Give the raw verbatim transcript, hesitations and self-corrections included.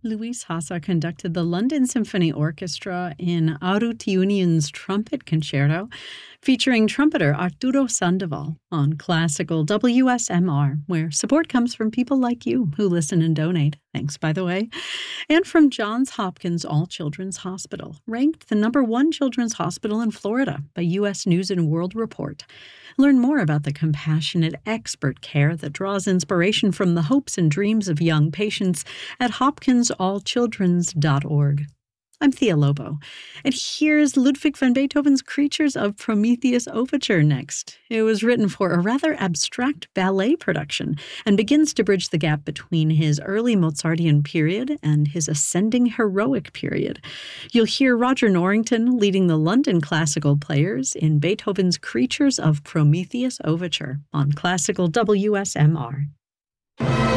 Luis Hassa conducted the London Symphony Orchestra in Aru Tiunian's Trumpet Concerto, featuring trumpeter Arturo Sandoval on Classical W S M R, where support comes from people like you who listen and donate. Thanks, by the way. And from Johns Hopkins All Children's Hospital, ranked the number one children's hospital in Florida by U S News and World Report. Learn more about the compassionate, expert care that draws inspiration from the hopes and dreams of young patients at hopkins all children's dot org. I'm Thea Lobo, and here's Ludwig van Beethoven's Creatures of Prometheus Overture next. It was written for a rather abstract ballet production and begins to bridge the gap between his early Mozartian period and his ascending heroic period. You'll hear Roger Norrington leading the London Classical Players in Beethoven's Creatures of Prometheus Overture on Classical W S M R.